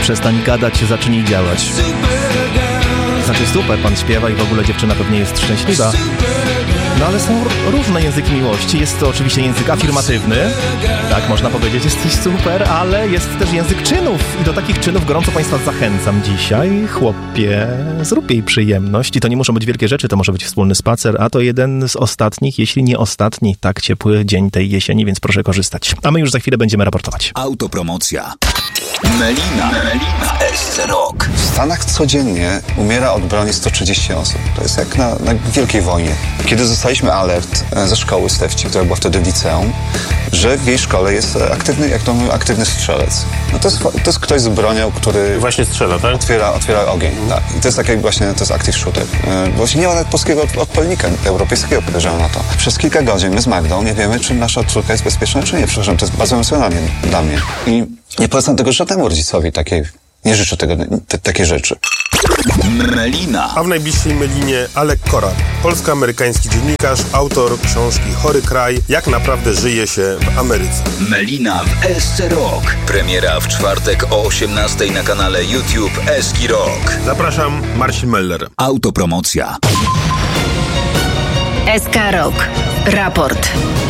Przestań gadać, zacznij działać. Znaczy super, pan śpiewa i w ogóle dziewczyna pewnie jest szczęśliwa. No ale są różne języki miłości. Jest to oczywiście język afirmatywny. Tak, można powiedzieć, jesteś super, ale jest też język czynów. I do takich czynów gorąco Państwa zachęcam dzisiaj. Chłopie, zrób jej przyjemność. I to nie muszą być wielkie rzeczy, to może być wspólny spacer, a to jeden z ostatnich, jeśli nie ostatni, tak ciepły dzień tej jesieni, więc proszę korzystać. A my już za chwilę będziemy raportować. Autopromocja. Melina w SC Rock. W Stanach codziennie umiera od broni 130 osób. To jest jak na wielkiej wojnie. Kiedy dostaliśmy alert ze szkoły Stefci, która była wtedy w liceum, że w jej szkole jest aktywny, jak to mówią, aktywny strzelec. No to jest ktoś z bronią, który... Właśnie strzela, tak? Otwiera ogień, tak. I to jest taki właśnie, to jest active shooter. Bo nie ma nawet polskiego odpowiednika europejskiego, podejrzewam na to. Przez kilka godzin my z Magdą nie wiemy, czy nasza córka jest bezpieczna, czy nie. Przepraszam, to jest bardzo emocjonalnie dla mnie. I nie polecam tego żadnemu rodzicowi takiej. Nie życzę takiej rzeczy. Melina. A w najbliższej Melinie Alek Koran, polsko-amerykański dziennikarz, autor książki Chory kraj, jak naprawdę żyje się w Ameryce. Melina w SC Rock. Premiera w czwartek o 18:00 na kanale YouTube SK Rock. Zapraszam, Marcin Meller. Autopromocja. SK Rock. Raport.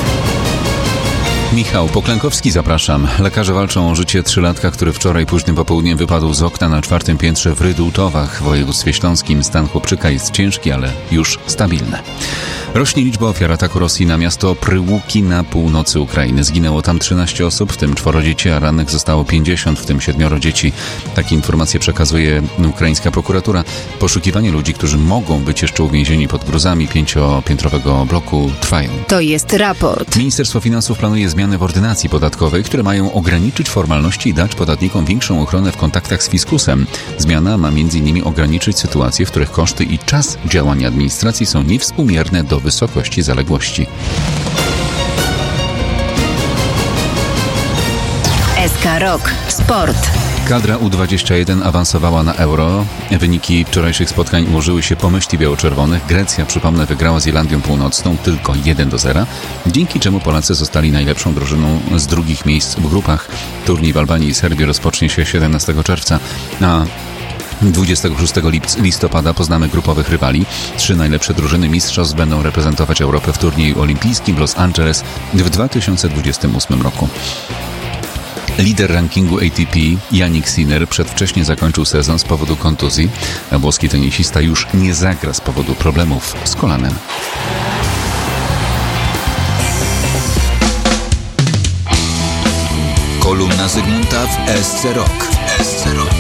Michał Poklękowski, zapraszam. Lekarze walczą o życie trzylatka, który wczoraj późnym popołudniem wypadł z okna na 4. piętrze w Rydultowach w województwie śląskim. Stan chłopczyka jest ciężki, ale już stabilny. Rośnie liczba ofiar ataku Rosji na miasto Pryłuki na północy Ukrainy. Zginęło tam 13 osób, w tym 4 dzieci, a rannych zostało 50, w tym 7 dzieci. Takie informacje przekazuje ukraińska prokuratura. Poszukiwanie ludzi, którzy mogą być jeszcze uwięzieni pod gruzami 5-piętrowego bloku, trwają. To jest raport. Ministerstwo Finansów planuje zmiany w ordynacji podatkowej, które mają ograniczyć formalności i dać podatnikom większą ochronę w kontaktach z fiskusem. Zmiana ma m.in. ograniczyć sytuacje, w których koszty i czas działania administracji są niewspółmierne do wysokości zaległości. SK Rock. Sport. Kadra U21 awansowała na Euro. Wyniki wczorajszych spotkań ułożyły się po myśli biało-czerwonych. Grecja, przypomnę, wygrała z Irlandią Północną tylko 1-0, dzięki czemu Polacy zostali najlepszą drużyną z drugich miejsc w grupach. Turniej w Albanii i Serbii rozpocznie się 17 czerwca, a 26 listopada poznamy grupowych rywali. 3 najlepsze drużyny mistrzostw będą reprezentować Europę w turnieju olimpijskim w Los Angeles w 2028 roku. Lider rankingu ATP Jannik Sinner przedwcześnie zakończył sezon z powodu kontuzji, a włoski tenisista już nie zagra z powodu problemów z kolanem. Kolumna Zygmunta w SC Rock.